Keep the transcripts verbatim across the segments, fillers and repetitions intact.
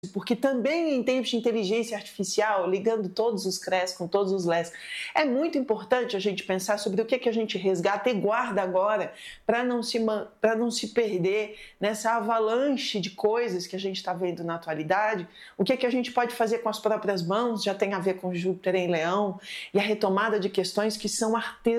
porque também em tempos de inteligência artificial, ligando todos os C R E S com todos os L E S, é muito importante a gente pensar sobre o que, que a gente resgata e guarda agora para não se, para não se perder nessa avalanche de coisas que a gente está vendo na atualidade. O que, que a gente pode fazer com as próprias mãos já tem a ver com Júpiter em Leão e a retomada de questões que são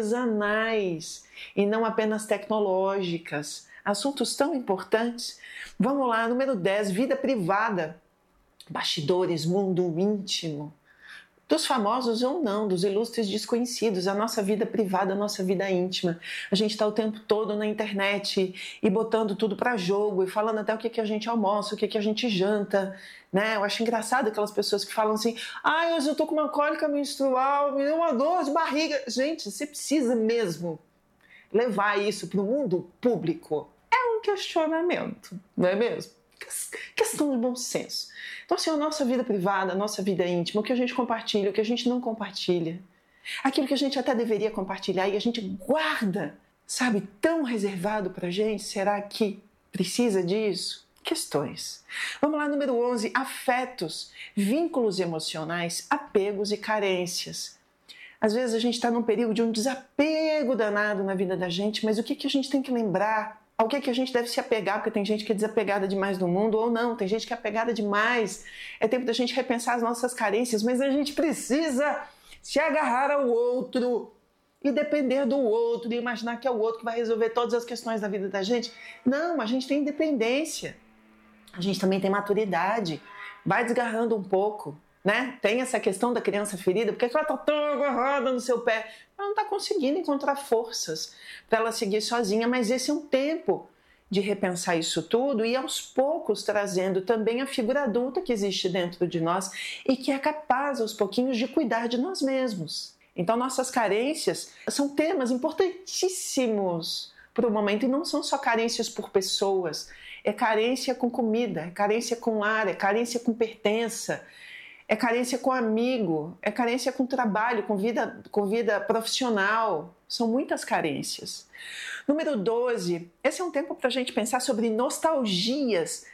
artesanais e não apenas tecnológicas. Assuntos tão importantes. Vamos lá, número dez, vida privada. Bastidores, mundo íntimo, dos famosos ou não, dos ilustres desconhecidos, a nossa vida privada, a nossa vida íntima. A gente está o tempo todo na internet e botando tudo para jogo e falando até o que, que a gente almoça, o que, que a gente janta, né? Eu acho engraçado aquelas pessoas que falam assim: ai, hoje eu tô com uma cólica menstrual, me deu uma dor de barriga. Gente, você precisa mesmo levar isso para o mundo público? É um questionamento, não é mesmo? Questão de bom senso. Então, assim, a nossa vida privada, a nossa vida íntima, o que a gente compartilha, o que a gente não compartilha, aquilo que a gente até deveria compartilhar e a gente guarda, sabe, tão reservado pra gente, será que precisa disso? Questões. Vamos lá, número onze, afetos, vínculos emocionais, apegos e carências. Às vezes a gente está num período de um desapego danado na vida da gente, mas o que, que a gente tem que lembrar? Ao que, é que a gente deve se apegar, porque tem gente que é desapegada demais do mundo, ou não, tem gente que é apegada demais. É tempo da gente repensar as nossas carências, mas a gente precisa se agarrar ao outro e depender do outro, e imaginar que é o outro que vai resolver todas as questões da vida da gente. Não, a gente tem independência, a gente também tem maturidade, vai desgarrando um pouco, né? Tem essa questão da criança ferida, porque ela está tão agarrada no seu pé, ela não está conseguindo encontrar forças para ela seguir sozinha, mas esse é um tempo de repensar isso tudo e aos poucos trazendo também a figura adulta que existe dentro de nós e que é capaz aos pouquinhos de cuidar de nós mesmos. Então nossas carências são temas importantíssimos para o momento e não são só carências por pessoas, é carência com comida, é carência com ar, é carência com pertença, é carência com amigo, é carência com trabalho, com vida, com vida profissional. São muitas carências. Número doze, esse é um tempo para a gente pensar sobre nostalgias,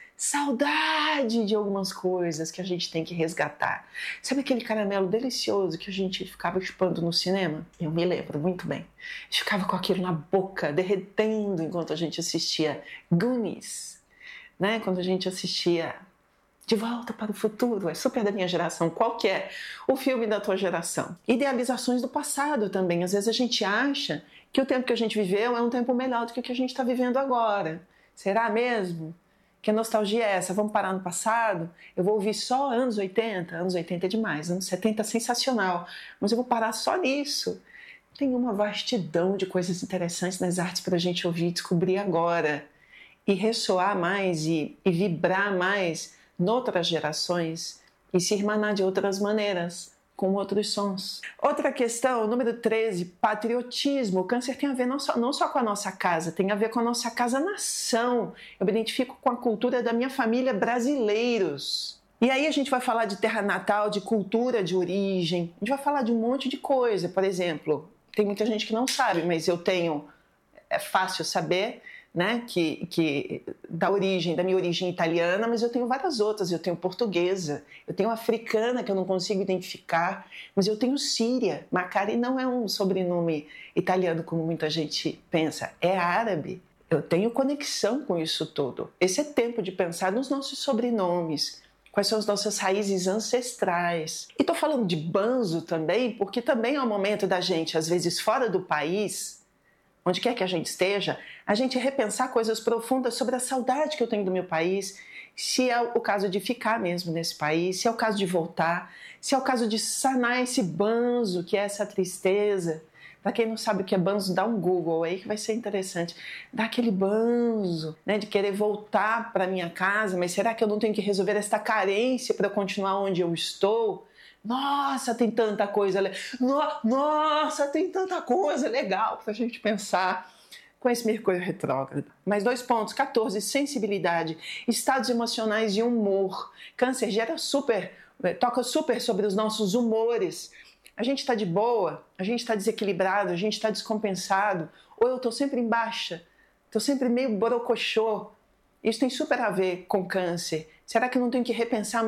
saudade de algumas coisas que a gente tem que resgatar. Sabe aquele caramelo delicioso que a gente ficava chupando no cinema? Eu me lembro muito bem. A gente ficava com aquilo na boca, derretendo enquanto a gente assistia Goonies, né? Quando a gente assistia De Volta para o Futuro, é super da minha geração. Qual que é o filme da tua geração? Idealizações do passado também. Às vezes a gente acha que o tempo que a gente viveu é um tempo melhor do que o que a gente está vivendo agora. Será mesmo? Que nostalgia é essa? Vamos parar no passado? Eu vou ouvir só anos oitenta? Anos oitenta é demais, anos setenta é sensacional. Mas eu vou parar só nisso. Tem uma vastidão de coisas interessantes nas artes para a gente ouvir e descobrir agora. E ressoar mais e, e vibrar mais noutras gerações e se irmanar de outras maneiras, com outros sons. Outra questão, número treze, patriotismo. O câncer tem a ver não só, não só com a nossa casa, tem a ver com a nossa casa-nação. Eu me identifico com a cultura da minha família, brasileiros. E aí a gente vai falar de terra natal, de cultura de origem, a gente vai falar de um monte de coisa. Por exemplo, tem muita gente que não sabe, mas eu tenho, é fácil saber, né, que, que da origem, da minha origem italiana, mas eu tenho várias outras, eu tenho portuguesa, eu tenho africana que eu não consigo identificar, mas eu tenho síria. Macari não é um sobrenome italiano como muita gente pensa, é árabe. Eu tenho conexão com isso tudo. Esse é tempo de pensar nos nossos sobrenomes, quais são as nossas raízes ancestrais. E tô falando de banzo também, porque também é um momento da gente, às vezes fora do país, onde quer que a gente esteja, a gente repensar coisas profundas sobre a saudade que eu tenho do meu país, se é o caso de ficar mesmo nesse país, se é o caso de voltar, se é o caso de sanar esse banzo, que é essa tristeza. Para quem não sabe o que é banzo, dá um Google aí que vai ser interessante. Dá aquele banzo, né, de querer voltar para minha casa, mas será que eu não tenho que resolver esta carência para continuar onde eu estou? Nossa, tem tanta coisa, nossa, tem tanta coisa legal para a gente pensar com esse Mercúrio retrógrado. Mais dois pontos, quatorze, sensibilidade, estados emocionais e humor. Câncer gera super, toca super sobre os nossos humores. A gente está de boa, a gente está desequilibrado, a gente está descompensado, ou eu estou sempre em baixa, estou sempre meio borocochô. Isso tem super a ver com câncer. Será que eu não tenho que repensar